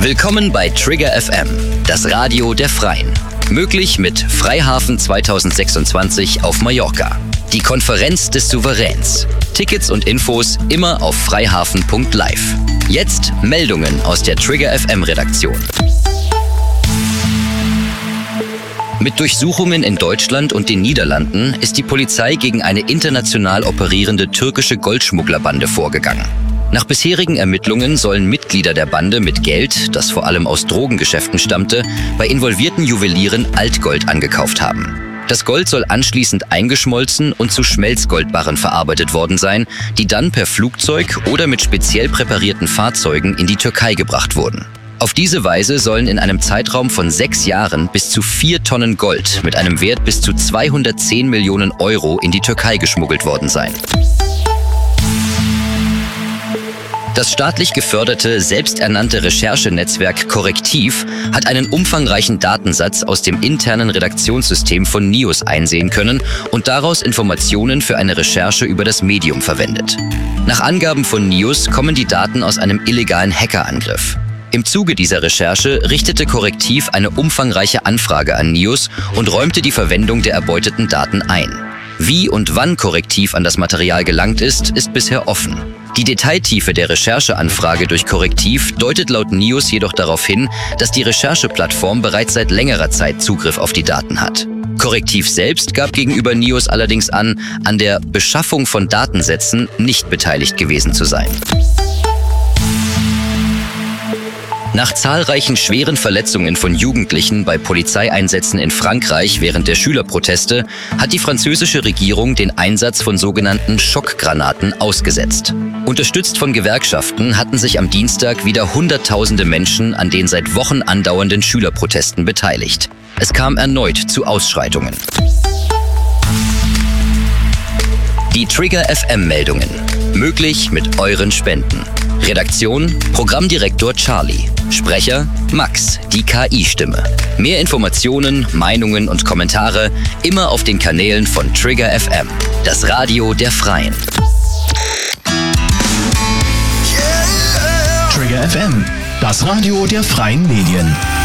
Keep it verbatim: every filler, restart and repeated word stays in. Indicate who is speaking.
Speaker 1: Willkommen bei Trigger F M, das Radio der Freien. Möglich mit Freihafen zwanzig sechsundzwanzig auf Mallorca. Die Konferenz des Souveräns. Tickets und Infos immer auf freihafen punkt live. Jetzt Meldungen aus der Trigger F M-Redaktion. Mit Durchsuchungen in Deutschland und den Niederlanden ist die Polizei gegen eine international operierende türkische Goldschmugglerbande vorgegangen. Nach bisherigen Ermittlungen sollen Mitglieder der Bande mit Geld, das vor allem aus Drogengeschäften stammte, bei involvierten Juwelieren Altgold angekauft haben. Das Gold soll anschließend eingeschmolzen und zu Schmelzgoldbarren verarbeitet worden sein, die dann per Flugzeug oder mit speziell präparierten Fahrzeugen in die Türkei gebracht wurden. Auf diese Weise sollen in einem Zeitraum von sechs Jahren bis zu vier Tonnen Gold mit einem Wert bis zu zweihundertzehn Millionen Euro in die Türkei geschmuggelt worden sein. Das staatlich geförderte, selbsternannte Recherchenetzwerk Correctiv hat einen umfangreichen Datensatz aus dem internen Redaktionssystem von NIOS einsehen können und daraus Informationen für eine Recherche über das Medium verwendet. Nach Angaben von NIOS kommen die Daten aus einem illegalen Hackerangriff. Im Zuge dieser Recherche richtete Correctiv eine umfangreiche Anfrage an NIOS und räumte die Verwendung der erbeuteten Daten ein. Wie und wann Correctiv an das Material gelangt ist, ist bisher offen. Die Detailtiefe der Rechercheanfrage durch Correctiv deutet laut NIOS jedoch darauf hin, dass die Rechercheplattform bereits seit längerer Zeit Zugriff auf die Daten hat. Correctiv selbst gab gegenüber NIOS allerdings an, an der Beschaffung von Datensätzen nicht beteiligt gewesen zu sein. Nach zahlreichen schweren Verletzungen von Jugendlichen bei Polizeieinsätzen in Frankreich während der Schülerproteste hat die französische Regierung den Einsatz von sogenannten Schockgranaten ausgesetzt. Unterstützt von Gewerkschaften hatten sich am Dienstag wieder Hunderttausende Menschen an den seit Wochen andauernden Schülerprotesten beteiligt. Es kam erneut zu Ausschreitungen. Die Trigger F M-Meldungen. Möglich mit euren Spenden. Redaktion: Programmdirektor Charlie. Sprecher: Max, die K I-Stimme. Mehr Informationen, Meinungen und Kommentare immer auf den Kanälen von Trigger F M, das Radio der Freien.
Speaker 2: Trigger F M, das Radio der Freien Medien.